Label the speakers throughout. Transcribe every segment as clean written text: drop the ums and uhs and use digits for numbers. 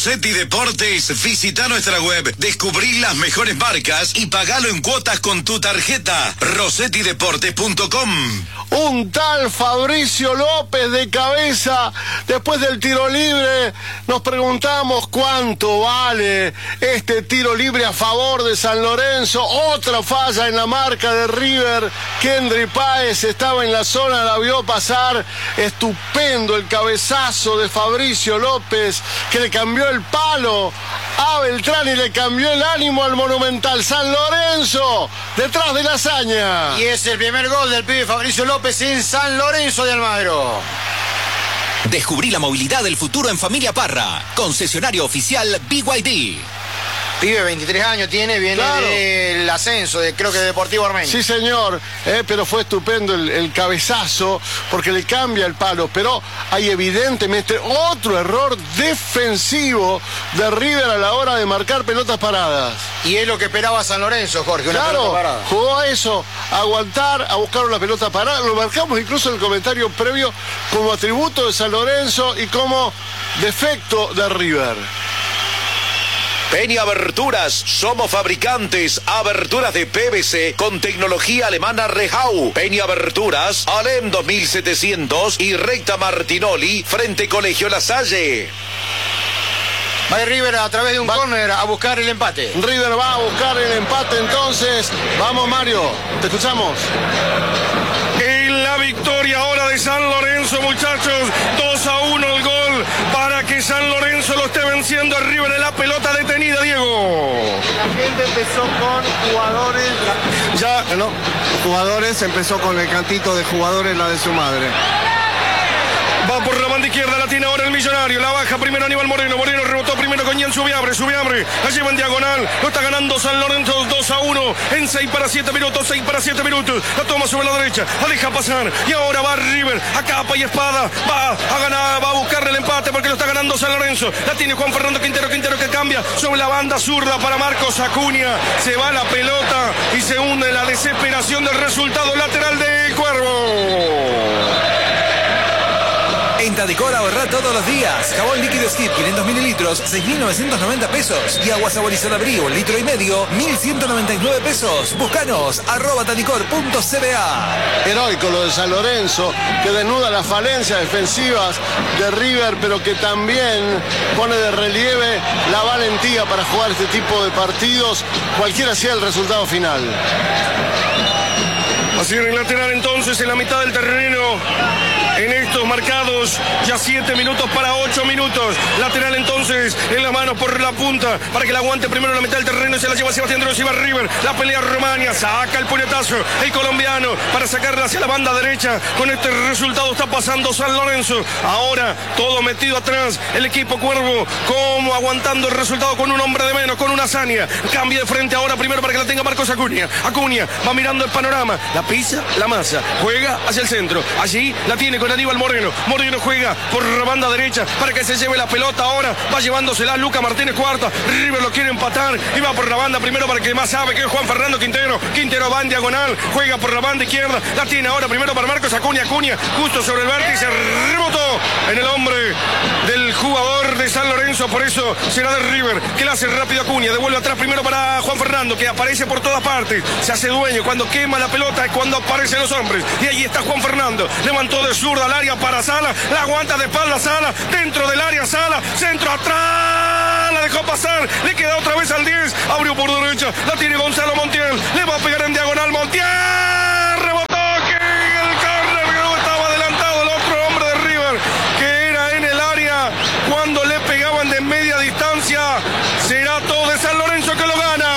Speaker 1: Rossetti Deportes, visita nuestra web, descubrí las mejores marcas y pagalo en cuotas con tu tarjeta. rossettideportes.com.
Speaker 2: Un tal Fabricio López de cabeza, después del tiro libre, nos preguntamos cuánto vale este tiro libre a favor de San Lorenzo. Otra falla en la marca de River. Kendry Páez estaba en la zona, la vio pasar. Estupendo el cabezazo de Fabricio López, que le cambió el palo a Beltrán y le cambió el ánimo al Monumental. San Lorenzo detrás de la hazaña.
Speaker 3: Y es el primer gol del pibe Fabricio López en San Lorenzo de Almagro.
Speaker 4: Descubrí la movilidad del futuro en Familia Parra, concesionario oficial BYD.
Speaker 3: Pibe, 23 años tiene, viene del ascenso, creo que de Deportivo Armenio.
Speaker 2: Sí, señor, pero fue estupendo el cabezazo, porque le cambia el palo, pero hay evidentemente otro error defensivo de River a la hora de marcar pelotas paradas.
Speaker 3: Y es lo que esperaba San Lorenzo, Jorge, una pelota parada.
Speaker 2: Jugó a eso, a aguantar, a buscar una pelota parada. Lo marcamos incluso en el comentario previo como atributo de San Lorenzo y como defecto de River.
Speaker 1: Peña Aberturas, somos fabricantes, aberturas de PVC con tecnología alemana Rehau. Peña Aberturas, Alem 2700 y Recta Martinoli, frente Colegio La Salle.
Speaker 3: Va River a través de un córner a buscar el empate.
Speaker 2: River va a buscar el empate entonces. Vamos, Mario, te escuchamos.
Speaker 5: En la victoria ahora de San Lorenzo, muchachos, 2-1 el gol para que San Lorenzo lo esté venciendo a River en la pelota detenida, Diego.
Speaker 6: La gente empezó con jugadores, jugadores, empezó con el cantito de jugadores, la de su madre.
Speaker 5: Va por la banda izquierda, la tiene ahora el Millonario, la baja primero Aníbal Moreno, Moreno rebotó primero con Ian Subiabre, la lleva en diagonal, lo está ganando San Lorenzo 2-1 en 6 para 7 minutos, la toma sobre la derecha, la deja pasar y ahora va River a capa y espada, va a ganar, va a buscarle el empate porque lo está ganando San Lorenzo, la tiene Juan Fernando Quintero que cambia sobre la banda zurda para Marcos Acuña, se va la pelota y se hunde la desesperación del resultado lateral del Cuervo.
Speaker 4: En Tadicor ahorra todos los días. Jabón líquido Skip 500 mililitros, 6.990 pesos. Y agua saborizada Brío, 1,5 litros, 1.199 pesos. Búscanos, @tadicor.cba.
Speaker 2: Heroico lo de San Lorenzo, que desnuda las falencias defensivas de River, pero que también pone de relieve la valentía para jugar este tipo de partidos, cualquiera sea el resultado final.
Speaker 5: Así en el lateral entonces, en la mitad del terreno, en estos marcados, ya 7 minutos para 8 minutos. Lateral entonces, en las manos por la punta, para que la aguante primero en la mitad del terreno, y se la lleva Sebastián de los Ibar River. La pelea Romania, saca el puñetazo, el colombiano, para sacarla hacia la banda derecha. Con este resultado está pasando San Lorenzo. Ahora, todo metido atrás, el equipo Cuervo, como aguantando el resultado con un hombre de menos, con una hazaña. Cambia de frente ahora primero para que la tenga Marcos Acuña. Acuña va mirando el panorama, la pisa, la masa, juega hacia el centro. Allí la tiene con Aníbal Moreno. Moreno juega por la banda derecha para que se lleve la pelota ahora. Va llevándosela Luca Martínez Cuarta. River lo quiere empatar y va por la banda primero para que más sabe que es Juan Fernando Quintero. Quintero va en diagonal, juega por la banda izquierda. La tiene ahora primero para Marcos Acuña. Acuña justo sobre el vértice. Rebotó en el hombre del jugador de San Lorenzo. Por eso será de River que la hace rápido Acuña. Devuelve atrás primero para Juan Fernando, que aparece por todas partes. Se hace dueño. Cuando quema la pelota es cuando aparecen los hombres. Y ahí está Juan Fernando. Levantó de zurda al área para Sala. La aguanta de espalda Sala. Dentro del área Sala. Centro atrás. La dejó pasar. Le queda otra vez al 10. Abrió por derecha. La tiene Gonzalo Montiel. Le va a pegar en diagonal Montiel. Rebotó. Que el córner que estaba adelantado el otro hombre de River, que era en el área cuando le pegaban de media distancia. Será todo de San Lorenzo que lo gana.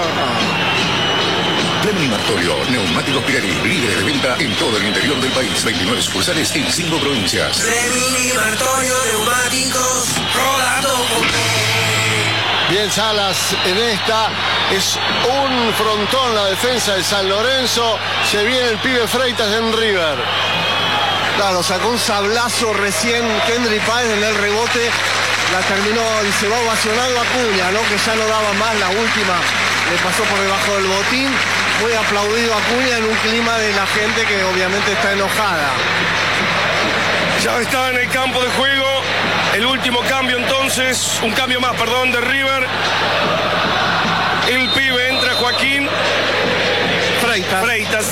Speaker 7: Plenum Martorio, neumáticos Pirelli, líderes de venta en todo el interior del país. 29 sucursales en 5 provincias.
Speaker 8: Plenum Martorio, neumáticos, rodando con...
Speaker 2: Bien, Salas en esta, es un frontón la defensa de San Lorenzo. Se viene el pibe Freitas en River.
Speaker 6: Claro, sacó un sablazo recién Kendry Páez en el rebote. La terminó y se va ovacionando Acuña, ¿no? Que ya no daba más, la última le pasó por debajo del botín. Muy aplaudido Acuña en un clima de la gente que obviamente está enojada.
Speaker 5: Ya está en el campo de juego El último cambio entonces, un cambio más, perdón, de River. El pibe entra Joaquín Freitas.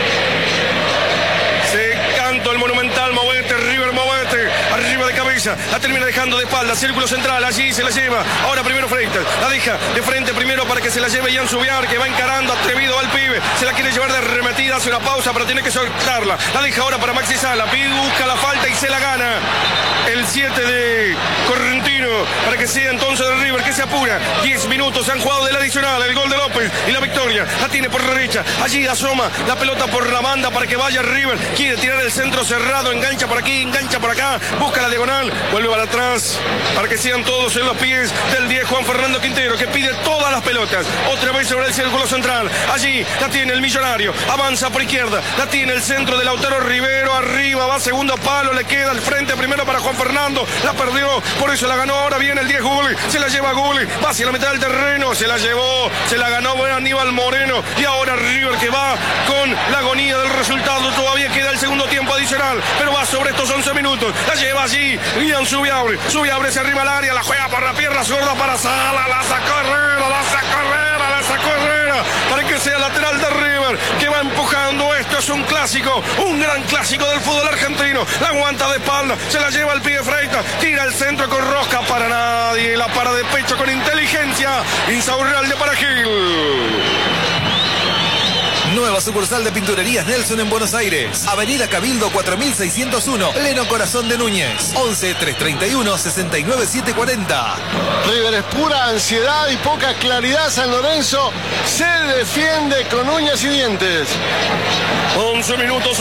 Speaker 5: Se canta el Monumental, movete, River, movete. Arriba de cabeza, la termina dejando de espalda, círculo central, allí se la lleva. Ahora primero Freitas, la deja de frente primero para que se la lleve Ian Subiar, que va encarando atrevido al pibe. Se la quiere llevar de arremetida, hace una pausa, pero tiene que soltarla. La deja ahora para Maxi Sala, pide, busca la falta y se la gana. El 7 de Correntino, para que sea entonces de River, que se apura. 10 minutos se han jugado del adicional, el gol de López y la victoria. La tiene por derecha, allí asoma la pelota por la banda para que vaya River. Quiere tirar el centro cerrado, engancha por aquí, engancha por acá, busca la diagonal, vuelve para atrás, para que sean todos en los pies del 10 Juan Fernando Quintero, que pide todas las pelotas. Otra vez sobre el círculo central, allí la tiene el Millonario, avanza por izquierda, la tiene el centro de Lautaro Rivero, arriba, va segundo palo, le queda al frente primero para Juan Fernando, la perdió, por eso la ganó. Ahora viene el 10 Gulli, se la lleva Gulli, va hacia la mitad del terreno, se la llevó, se la ganó Aníbal Moreno, y ahora River que va con la agonía del resultado. Todavía queda el segundo tiempo adicional, pero va sobre estos 11 minutos, la lleva allí Ian Subiabre se arriba al área, la juega por la pierna zurda para Sala, la sacó Herrera, para que sea lateral de River, que va empujando. Esto es un clásico, un gran clásico del fútbol argentino. La aguanta de espalda, se la lleva al pie Freitas, tira el centro con rosca para nadie, la para de pecho con inteligencia, Insaurralde de Paragil.
Speaker 4: Nueva sucursal de Pinturerías Nelson en Buenos Aires. Avenida Cabildo 4601, pleno Corazón de Núñez. 11 331 69740.
Speaker 2: River es pura ansiedad y poca claridad. San Lorenzo se defiende con uñas y dientes.
Speaker 5: 11 minutos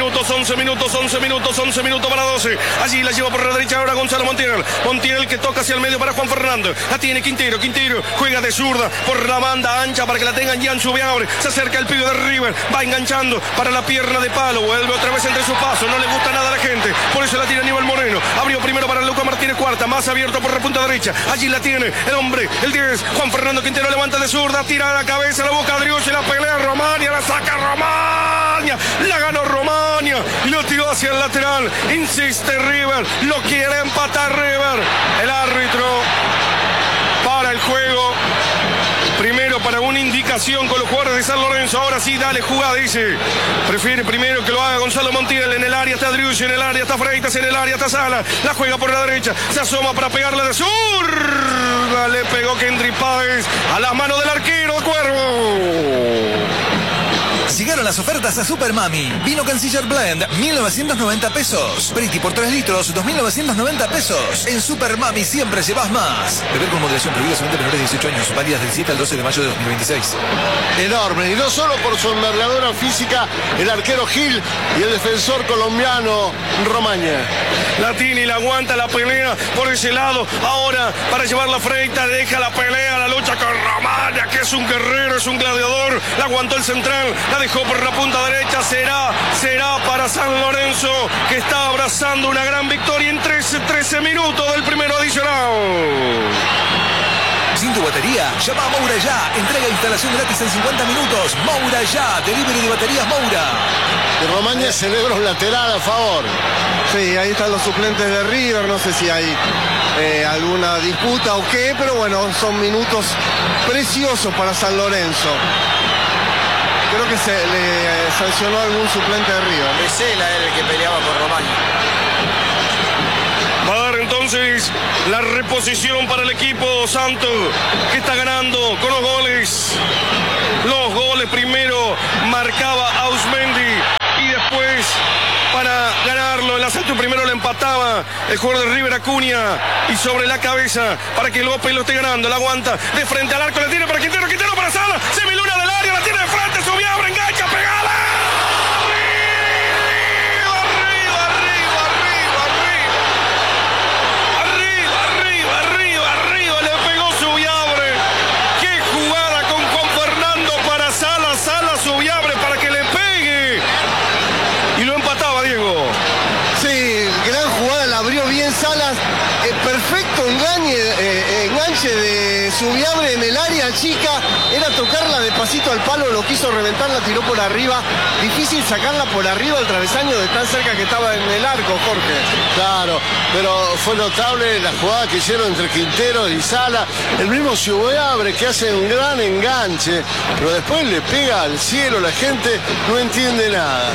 Speaker 5: para 12. Allí la lleva por la derecha ahora Gonzalo Montiel que toca hacia el medio para Juan Fernando. La tiene Quintero juega de zurda por la banda ancha para que la tengan Ian Subiabre. Se acerca el pibe de River, va enganchando para la pierna de palo, vuelve otra vez entre su paso, no le gusta nada a la gente, por eso la tiene Aníbal Moreno. Abrió primero para Lucas Martínez Cuarta, más abierto por la punta derecha, allí la tiene el hombre, el 10, Juan Fernando Quintero, levanta de zurda, tira a la cabeza, la boca Driussi, la pelea Romania, la saca Romania, la ganó Romania y lo tiró hacia el lateral. Insiste River, lo quiere empatar River. El árbitro para el juego. Primero para una indicación con los jugadores de San Lorenzo. Ahora sí, dale jugada, dice. Prefiere primero que lo haga Gonzalo Montiel. En el área está Driussi, en el área está Freitas, en el área está Sala. La juega por la derecha. Se asoma para pegarle de zurda. Le pegó Kendry Páez a las manos del arquero Cuervo.
Speaker 4: Llegaron las ofertas a Super Mami. Vino Canciller Blend, 1.990 pesos. Pretty por 3 litros, 2.990 pesos. En Super Mami siempre llevas más. Beber con moderación, prohibido solamente menores de 18 años. Válidas del 7 al 12 de mayo de 2026.
Speaker 2: Enorme, y no solo por su envergadura física, el arquero Gil y el defensor colombiano Romaña.
Speaker 5: La tiene y la aguanta, la pelea por ese lado. Ahora, para llevar la Freitas, deja la pelea, la lucha con Romaña, que es un guerrero, es un gladiador. La aguantó el central, la dejó por la punta derecha. Será para San Lorenzo, que está abrazando una gran victoria en 13 minutos del primero adicional.
Speaker 4: Sin tu batería, llama a Moura ya. Entrega e instalación gratis en 50 minutos. Moura ya. Delivery de baterías Moura.
Speaker 2: Y Romaña celebra un lateral a favor.
Speaker 6: Sí, ahí están los suplentes de River. No sé si hay alguna disputa o qué, pero bueno, son minutos preciosos para San Lorenzo. Creo que se le sancionó algún suplente de River.
Speaker 3: Es él el que peleaba por Romaña.
Speaker 5: Va a dar entonces la reposición para el equipo Santos, que está ganando con los goles. Los goles primero marcaba Ausmendi y después, para ganarlo, el asalto primero lo empataba el jugador de River, Acuña, y sobre la cabeza para que López lo esté ganando. La aguanta de frente al arco, le tiene para Quintero para Sala, semiluna del área, la tiene de frente, Subiabre, engancha, pegala. Arriba, le pegó Subiabre. Qué jugada con Juan Fernando para Sala, Subiabre para que le pegue. Y lo empataba, Diego.
Speaker 6: Sí, gran jugada, la abrió bien Salas. Perfecto enganche de Subiabre en el área chica, era tocarla de pasito al palo, lo quiso reventar, la tiró por arriba. Difícil sacarla por arriba al travesaño de tan cerca que estaba en el arco, Jorge.
Speaker 2: Claro, pero fue notable la jugada que hicieron entre Quintero y Sala. El mismo Subiabre que hace un gran enganche, pero después le pega al cielo, la gente no entiende nada.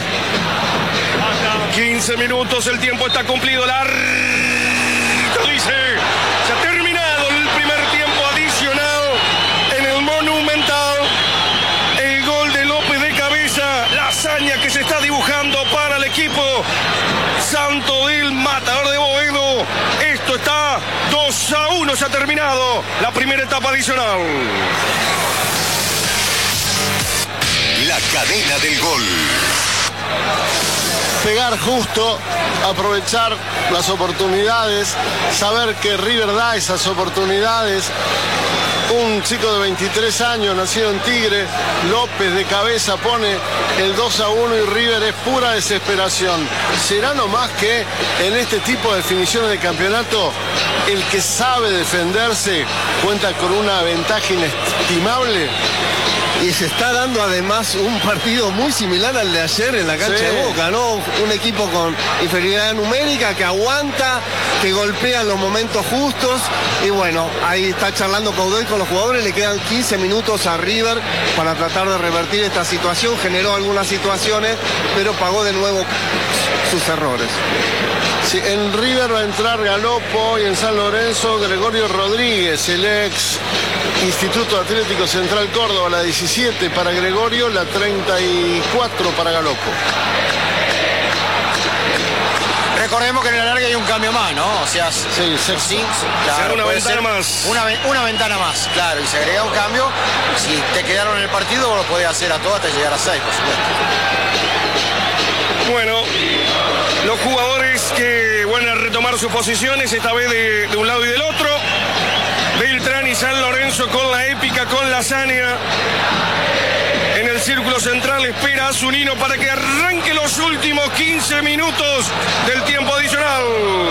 Speaker 5: 15 minutos, el tiempo está cumplido. El árbitro dice, se ha terminado el primer tiempo adicional en el Monumental. El gol de López de cabeza, la hazaña que se está dibujando para el equipo santo del Matador de Boedo. Esto está 2-1, se ha terminado la primera etapa adicional.
Speaker 1: La cadena del gol.
Speaker 2: Pegar justo, aprovechar las oportunidades, saber que River da esas oportunidades. Un chico de 23 años, nacido en Tigre, López de cabeza pone el 2-1 y River es pura desesperación. ¿Será nomás que en este tipo de definiciones de campeonato el que sabe defenderse cuenta con una ventaja inestimable?
Speaker 6: Y se está dando además un partido muy similar al de ayer en la cancha de Boca, ¿no? Un equipo con inferioridad numérica que aguanta, que golpea en los momentos justos. Y bueno, ahí está charlando Coudet con los jugadores, le quedan 15 minutos a River para tratar de revertir esta situación. Generó algunas situaciones, pero pagó de nuevo sus errores.
Speaker 2: Sí, en River va a entrar Galopo y en San Lorenzo Gregorio Rodríguez, el ex Instituto Atlético Central Córdoba, la 17 para Gregorio, la 34 para Galopo.
Speaker 3: Recordemos que en el alargue hay un cambio más, ¿no? O sea,
Speaker 5: sí, claro, una ventana más.
Speaker 3: Una ventana más, claro, y se agrega un cambio. Si te quedaron en el partido, vos lo podés hacer a todo hasta llegar a 6, por supuesto.
Speaker 5: Bueno, los jugadores que van a retomar sus posiciones, esta vez de un lado y del otro. Beltrán y San Lorenzo con la épica, con la hazaña. En el círculo central espera a Zunino para que arranque los últimos 15 minutos del tiempo adicional.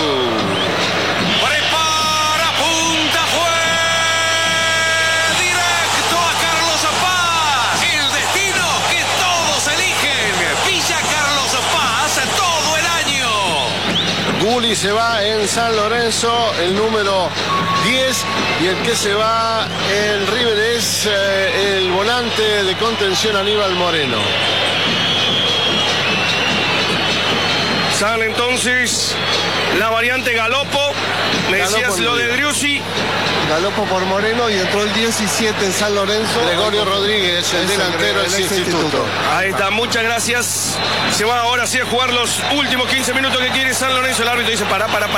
Speaker 4: Prepara, punta, fue directo a Carlos Paz. El destino que todos eligen. Villa Carlos Paz todo el año.
Speaker 2: Gulli se va en San Lorenzo, el número 10, y el que se va en River es el volante de contención Aníbal Moreno.
Speaker 5: Sale entonces la variante Galopo. Me decías lo de Driussi.
Speaker 6: Galopo por Moreno y entró el 17 en San Lorenzo.
Speaker 2: Gregorio Rodríguez, el delantero del instituto.
Speaker 5: Ahí está, muchas gracias. Se va ahora sí a jugar los últimos 15 minutos que quiere San Lorenzo. El árbitro dice para.
Speaker 6: Claro,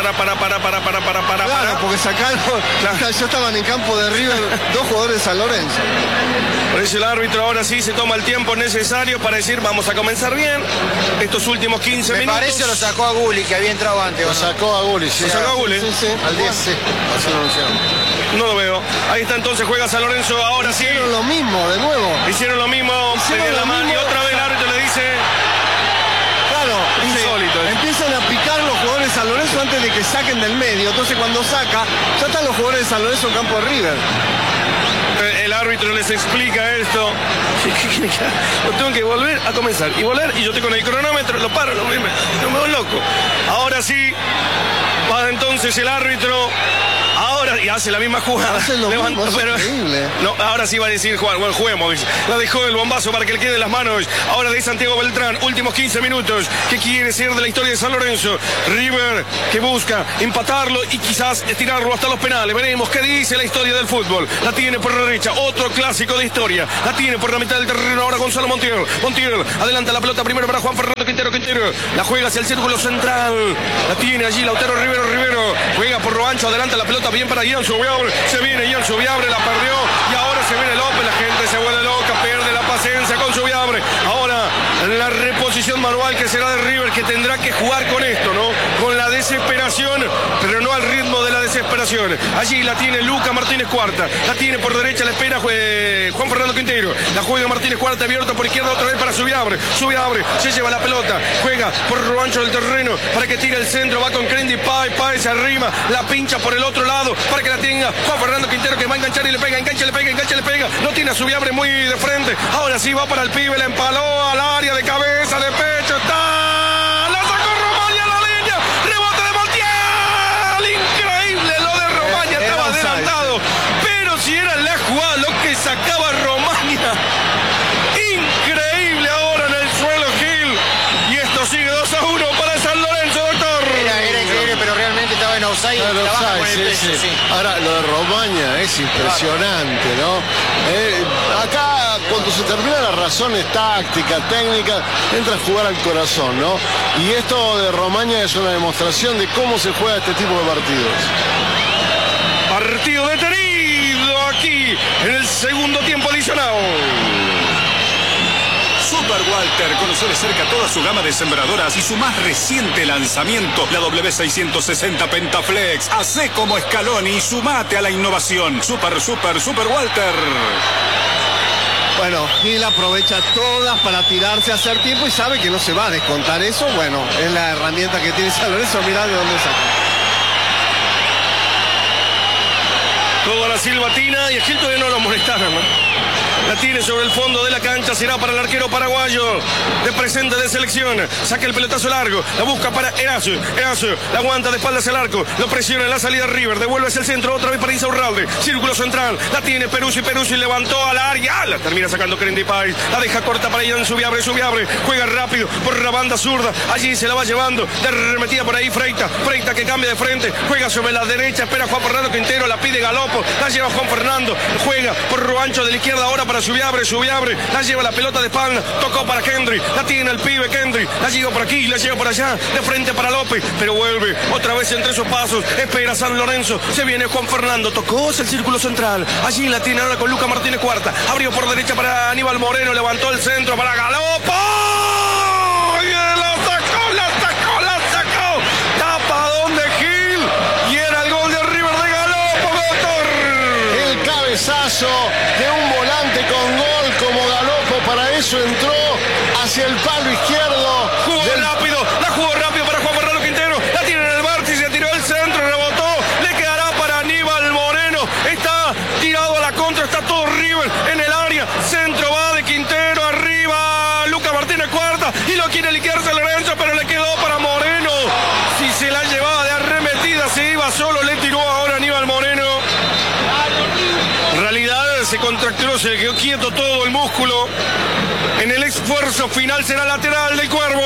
Speaker 6: porque sacaron, ya estaban en campo de River 2 jugadores de San Lorenzo.
Speaker 5: Por eso el árbitro ahora sí se toma el tiempo necesario para decir vamos a comenzar bien estos últimos 15 minutos.
Speaker 3: Me parece lo sacó a Gulli, que había entrado antes.
Speaker 2: Lo sacó a Gulli, sí.
Speaker 5: Lo sacó a Gulli.
Speaker 6: Sí.
Speaker 2: Al 10, sí. Así lo anunciaron.
Speaker 5: No lo veo. Ahí está entonces, juega San Lorenzo, ahora sí.
Speaker 6: Hicieron lo mismo, de nuevo.
Speaker 5: Hicieron lo mismo,
Speaker 6: Hicieron
Speaker 5: la
Speaker 6: lo
Speaker 5: mano y
Speaker 6: mismo.
Speaker 5: otra vez el árbitro le dice...
Speaker 6: Claro,
Speaker 5: Insólito.
Speaker 6: empiezan a picar los jugadores de San Lorenzo antes de que saquen del medio. Entonces cuando saca, ya están los jugadores de San Lorenzo en campo de River.
Speaker 5: El árbitro les explica esto. Lo tengo que volver a comenzar. Y volver, y yo estoy con el cronómetro, lo paro, no me voy loco. Ahora sí, va entonces el árbitro. Ahora, y hace la misma jugada.
Speaker 6: Hacen lo mismo, es increíble.
Speaker 5: No, ahora sí va a decir Juan, bueno, juguemos. La dejó el bombazo para que le quede en las manos. Ahora de Santiago Beltrán, últimos 15 minutos. ¿Qué quiere ser de la historia de San Lorenzo? River que busca empatarlo y quizás estirarlo hasta los penales. Veremos qué dice la historia del fútbol. La tiene por la derecha, otro clásico de historia. La tiene por la mitad del terreno ahora Gonzalo Montiel. Montiel adelanta la pelota primero para Juan Fernando Quintero. La juega hacia el círculo central. La tiene allí Lautaro Rivero. Juega por lo ancho, adelanta la pelota bien para Ian Subiabre. Se viene Ian Subiabre, la perdió. Y ahora se viene López. La gente se vuelve loca, pierde la paciencia con Subiabre. Ahora la reposición manual que será de River, que tendrá que jugar con esto, ¿no? Con la desesperación, pero no al ritmo de la desesperación. Allí la tiene Luca Martínez Cuarta. La tiene por derecha, la espera Juan Fernando Quintero. La juega Martínez Cuarta, abierto por izquierda otra vez para Subiabre. Subiabre se lleva la pelota. Juega por lo ancho del terreno para que tire el centro. Va con Crendy Pai se arrima. La pincha por el otro lado para que la tenga Juan Fernando Quintero, que va a enganchar Subiabre le pega, engancha, le pega. No tiene a Subiabre muy de frente. Ahora sí va para el pibe, la empaló al área de cabeza, de pecho, está. La sacó Romaña a la línea. Rebote de Montiel. Increíble lo de Romaña, estaba adelantado. Pero si era la jugada lo que sacaba Romaña. Increíble ahora en el suelo Gil. Y esto sigue 2-1 para San Lorenzo, doctor.
Speaker 3: Era increíble, pero realmente estaba en offside.
Speaker 2: Sí. Ahora, lo de Romaña es impresionante, ¿no? Acá, cuando se terminan las razones tácticas, técnicas, entra a jugar al corazón, ¿no? Y esto de Romaña es una demostración de cómo se juega este tipo de partidos.
Speaker 5: Partido detenido aquí en el segundo tiempo adicional.
Speaker 9: Super Walter conoce de cerca toda su gama de sembradoras y su más reciente lanzamiento, la W660 Pentaflex. Hacé como Scaloni y sumate a la innovación. Super Walter.
Speaker 6: Bueno, Gil aprovecha todas para tirarse a hacer tiempo y sabe que no se va a descontar eso. Bueno, es la herramienta que tiene San Lorenzo. Mirá de dónde saca.
Speaker 5: Toda la silbatina y el Gil todavía no lo molestaron, ¿no? La tiene sobre el fondo de la cancha, será para el arquero paraguayo de presente de selección. Saca el pelotazo largo, la busca para Erazo, la aguanta de espaldas al arco, lo presiona en la salida River, devuelve hacia el centro, otra vez para Insaurralde, círculo central, la tiene Peruzzi levantó al área, la termina sacando Kendi Páez, la deja corta para Ian Subiabre, juega rápido por la banda zurda, allí se la va llevando, de remetida por ahí Freita que cambia de frente, juega sobre la derecha, espera Juan Fernando Quintero, la pide Galopo, la lleva Juan Fernando, juega por lo ancho de la izquierda ahora para Subiabre, la lleva la pelota de espalda, tocó para Kendry, la tiene el pibe Kendry, la lleva por aquí, la lleva por allá, de frente para López, pero vuelve otra vez entre sus pasos, espera San Lorenzo, se viene Juan Fernando, tocó el círculo central, allí la tiene ahora con Luca Martínez Cuarta, abrió por derecha para Aníbal Moreno, levantó el centro para Galopo, la sacó, tapa donde Gil, y era el gol de River de Galopo, doctor.
Speaker 2: El cabezazo de un volante con gol como Galopo, para eso entró hacia el palo izquierdo.
Speaker 5: La jugó rápido para Juan Fernando Quintero, la tiene en el vértice, tiró el centro, rebotó, le quedará para Aníbal Moreno, está tirado a la contra, está todo River en el área, centro va de Quintero, arriba Luca Martínez Cuarta, y lo quiere liquidar San Lorenzo, pero le quedó para Moreno, si se la llevaba de arremetida, se iba solo, le tiró ahora Aníbal Moreno. En realidad se contracturó, se quedó quieto todo el músculo. En el esfuerzo final será lateral del Cuervo.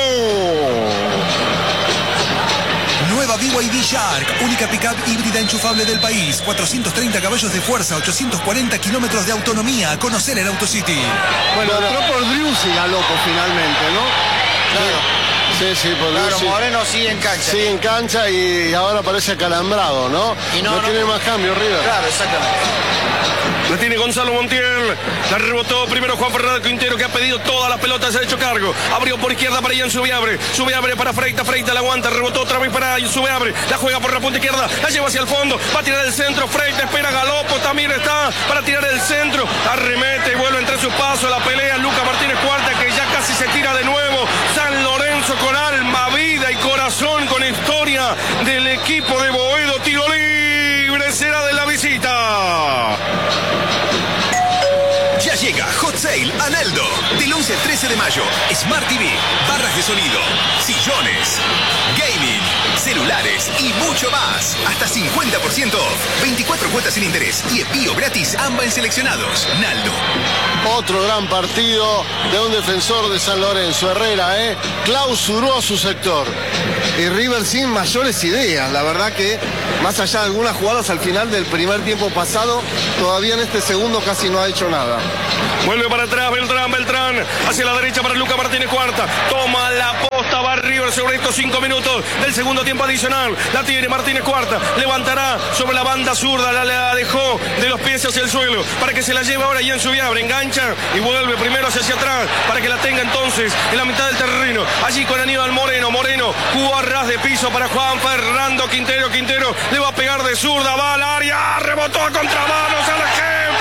Speaker 4: Nueva BYD Shark, única pickup híbrida enchufable del país. 430 caballos de fuerza, 840 kilómetros de autonomía. Conocer el AutoCity.
Speaker 6: Bueno, entró por Driussi Galopo finalmente, ¿no?
Speaker 3: Claro.
Speaker 2: Sí, por
Speaker 3: Claro,
Speaker 2: Driussi.
Speaker 3: Moreno sigue en cancha.
Speaker 2: Sigue en cancha y ahora parece acalambrado, ¿no?
Speaker 3: Y no
Speaker 2: tiene más cambio, River.
Speaker 3: Claro, exactamente.
Speaker 5: La tiene Gonzalo Montiel, la rebotó primero Juan Fernando Quintero, que ha pedido todas las pelotas, se ha hecho cargo, abrió por izquierda para Ian Subiabre para Freita la aguanta, rebotó otra vez para Subiabre, la juega por la punta izquierda, la lleva hacia el fondo, va a tirar el centro, Freita espera Galopo, también está para tirar el centro, arremete y vuelve entre sus pasos, la pelea Luca Martínez Cuarta, que ya casi se tira de nuevo, San Lorenzo con alma, vida y corazón, con historia del equipo de Boedo, tiro libre, será de la visita.
Speaker 10: Ya llega Hot Sale a Naldo. Del 11 al 13 de mayo. Smart TV, barras de sonido, sillones, gaming, celulares y mucho más. Hasta 50% off. 24 cuotas sin interés y envío gratis AMBA en seleccionados. Naldo.
Speaker 2: Otro gran partido de un defensor de San Lorenzo, Herrera, clausuró su sector.
Speaker 6: Y River sin mayores ideas, la verdad que más allá de algunas jugadas al final del primer tiempo pasado, todavía en este segundo casi no ha hecho nada.
Speaker 5: Vuelve para atrás Beltrán, hacia la derecha para Luca Martínez Cuarta, toma la posta, va River sobre estos 5 minutos del segundo tiempo adicional, la tiene Martínez Cuarta, levantará sobre la banda zurda, la dejó de los pies hacia el suelo, para que se la lleve ahora Ian Subiabre, engancha y vuelve primero hacia atrás, para que la tenga entonces en la mitad del terreno, allí con Aníbal Moreno, jugó a ras de piso para Juan Fernando Quintero, le va a pegar de zurda, va al área, rebotó a contramanos, a la gente,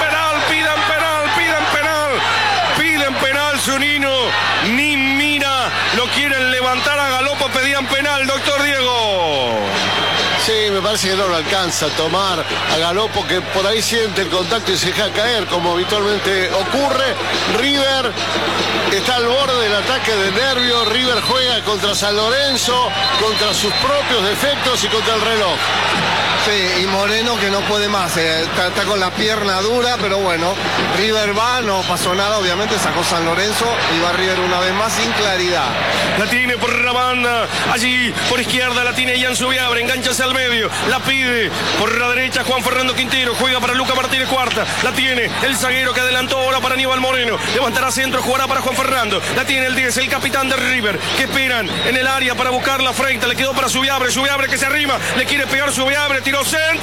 Speaker 5: piden penal, Zunino, ni mira, lo quieren levantar a Galopo, pedían penal, doctor Diego.
Speaker 2: Sí, me parece parece que no lo alcanza a tomar a Galopo, que por ahí siente el contacto y se deja caer, como habitualmente ocurre. River está al borde del ataque de nervios. River juega contra San Lorenzo, contra sus propios defectos y contra el reloj.
Speaker 6: Sí, y Moreno que no puede más, está con la pierna dura, pero bueno, River va, no pasó nada, obviamente sacó San Lorenzo y va River una vez más sin claridad.
Speaker 5: La tiene por la banda, allí por izquierda la tiene Ian Subiabre, enganchase al medio, la pide por la derecha Juan Fernando Quintero, juega para Luca Martínez Cuarta, la tiene el zaguero que adelantó ahora para Aníbal Moreno, levantará centro, jugará para Juan Fernando, la tiene el 10, el capitán de River, que esperan en el área para buscar la frente, le quedó para Subiabre, Subiabre que se arrima, le quiere pegar Subiabre, tiró centro.